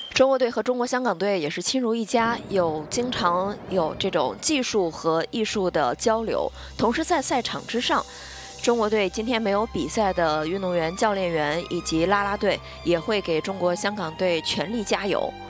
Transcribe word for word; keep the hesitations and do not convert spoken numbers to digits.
中国队和中国香港队也是亲如一家，有经常有这种技术和艺术的交流。同时在赛场之上，中国队今天没有比赛的运动员、教练员以及啦啦队也会给中国香港队全力加油。